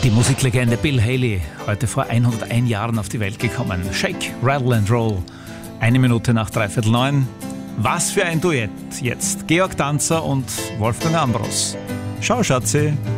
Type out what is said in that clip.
Die Musiklegende Bill Haley, heute vor 101 Jahren auf die Welt gekommen. Shake, Rattle and Roll. 1 Minute nach 9:15. Was für ein Duett jetzt. Georg Danzer und Wolfgang Ambros. Schau, Schatzi.